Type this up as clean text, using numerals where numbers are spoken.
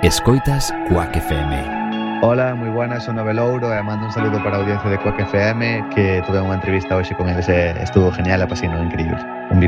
Escoitas Quack FM. Hola, moi buenas, son Nove Louro e mando un saludo para a audiencia de Quack FM, que tuve unha entrevista hoxe con eles e estuvo genial, apasino, increíble. Un